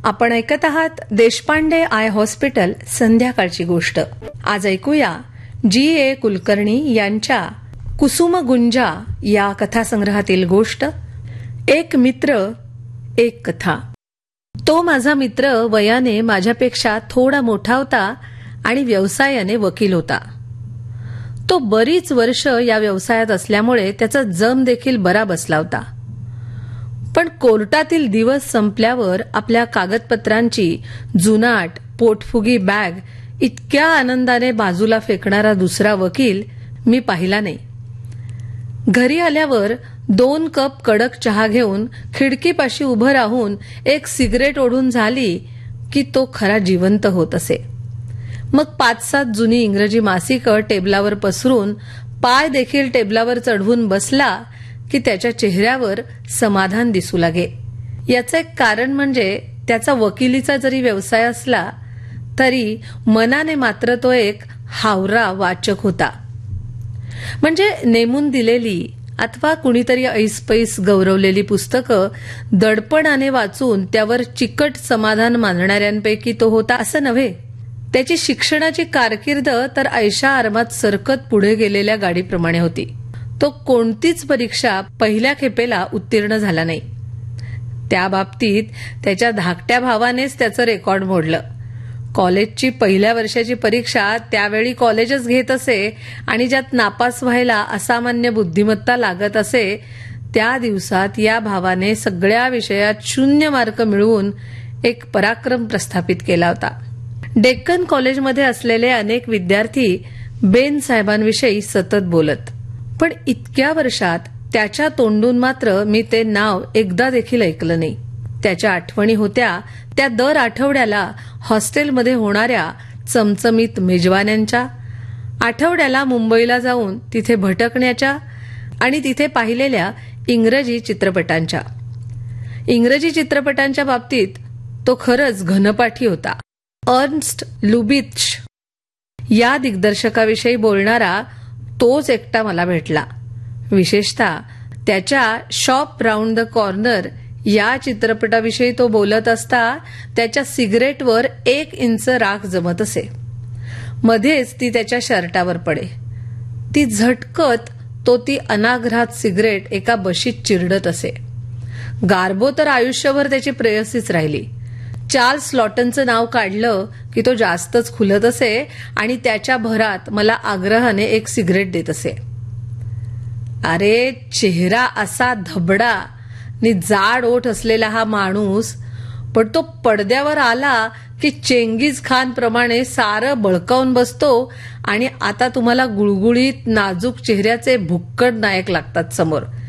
आपण ऐकत आहात देशपांडे आय हॉस्पिटल संध्याकाळची गोष्ट. आज ऐकूया G.A. कुलकर्णी यांच्या कुसुमगुंजा या कथासंग्रहातील गोष्ट एक मित्र एक कथा. तो माझा मित्र वयाने माझ्यापेक्षा थोडा मोठा होता आणि व्यवसायाने वकील होता. तो बरीच वर्ष या व्यवसायात असल्यामुळे त्याचा जम देखील बरा बसला होता. पण कोर्टातील दिवस संपल्यावर आपल्या कागदपत्रांची जुनाट पोटफुगी बॅग इतक्या आनंदाने बाजूला फेकणारा दुसरा वकील मी पाहिला नाही. घरी आल्यावर 2 कप कडक चहा घेऊन खिडकीपाशी उभं राहून एक सिगरेट ओढून झाली की तो खरा जिवंत होत असे. मग 5-7 जुनी इंग्रजी मासिकं टेबलावर पसरून पाय देखील टेबलावर चढवून बसला की त्याच्या चेहऱ्यावर समाधान दिसू लागे. याचं एक कारण म्हणजे त्याचा वकिलीचा जरी व्यवसाय असला तरी मनाने मात्र तो एक हावरा वाचक होता. म्हणजे नेमून दिलेली अथवा कुणीतरी ऐसपैस गौरवलेली पुस्तकं दडपणाने वाचून त्यावर चिकट समाधान मानणाऱ्यांपैकी तो होता असं नव्हे. त्याची शिक्षणाची कारकीर्द तर ऐशा आरामात सरकत पुढे गेलेल्या गाडीप्रमाणे होती. तो कोणतीच परीक्षा पहिल्या खेपेला उत्तीर्ण झाला नाही. त्या बाबतीत त्याच्या धाकट्या भावानेच त्याचं रेकॉर्ड मोडलं. कॉलेजची पहिल्या वर्षाची परीक्षा त्यावेळी कॉलेजच घेत असे आणि ज्यात नापास व्हायला असामान्य बुद्धिमत्ता लागत असे त्या दिवसात या भावाने सगळ्या विषयात 0 मार्क मिळवून एक पराक्रम प्रस्थापित केला होता. डेक्कन कॉलेजमध्ये असलेले अनेक विद्यार्थी बेन साहेबांविषयी सतत बोलत, पण इतक्या वर्षात त्याच्या तोंडून मात्र मी ते नाव एकदा देखील ऐकलं नाही. त्याच्या आठवणी होत्या त्या दर आठवड्याला हॉस्टेलमध्ये होणाऱ्या चमचमीत मेजवान्यांच्या, आठवड्याला मुंबईला जाऊन तिथे भटकण्याच्या आणि तिथे पाहिलेल्या इंग्रजी चित्रपटांच्या. इंग्रजी चित्रपटांच्या बाबतीत तो खरंच घनपाठी होता. अर्न्स्ट लुबित्श या दिग्दर्शकाविषयी बोलणारा तोच एकटा मला भेटला. विशेषतः त्याच्या शॉप राऊंड द कॉर्नर या चित्रपटाविषयी तो बोलत असता त्याच्या सिगरेटवर 1 इंच राख जमत असे. मध्येच ती त्याच्या शर्टावर पडे. ती झटकत तो ती अनाघ्रात सिगरेट एका बशीत चिरडत असे. गार्बो तर आयुष्यभर त्याची प्रेयसीच राहिली. चार्ल्स लॉटनचं नाव काढलं की तो जास्तच खुलत असे आणि त्याच्या भरात मला आग्रहाने एक सिगरेट देत असे. अरे, चेहरा असा धबडा नि जाड ओठ असलेला हा माणूस, पण तो पडद्यावर आला की चेंगीज खान प्रमाणे सारं बळकावून बसतो आणि आता तुम्हाला गुळगुळीत नाजूक चेहऱ्याचे भुक्कड नायक लागतात समोर.